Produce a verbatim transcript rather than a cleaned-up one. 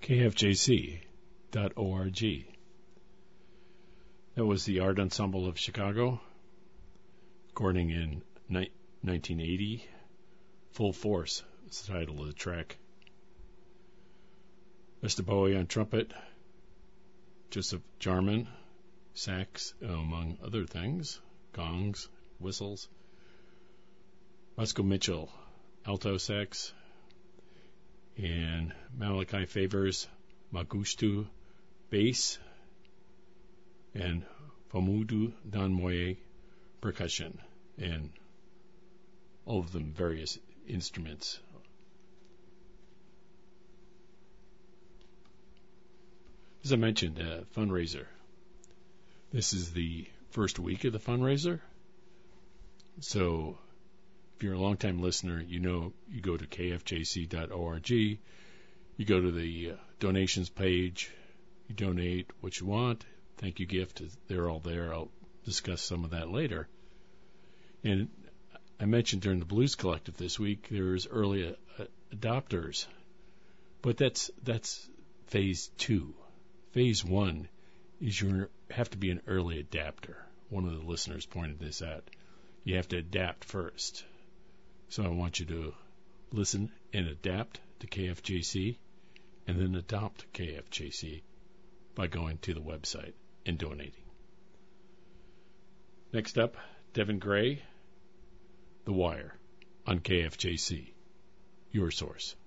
K F J C dot org. That was the Art Ensemble of Chicago, recording in ni- nineteen eighty. Full Force is the title of the track. Mister Bowie on trumpet, Joseph Jarman, sax, among other things, gongs, whistles. Roscoe Mitchell, alto sax, and Malachi Favors, Magustu, bass, and Famudu Danmoye, percussion, and all of them various instruments. As I mentioned, uh, fundraiser. This is the first week of the fundraiser. So if you're a longtime listener, you know you go to K F J C dot org, you go to the uh, donations page, you donate what you want. Thank you gift, they're all there. I'll discuss some of that later. And I mentioned during the Blues Collective this week, there's early uh, adopters, but that's that's phase two. Phase one is you have to be an early adapter. One of the listeners pointed this out. You have to adapt first. So I want you to listen and adapt to K F J C, and then adopt K F J C by going to the website and donating. Next up, Devin Gray, The Wire, on K F J C, your source.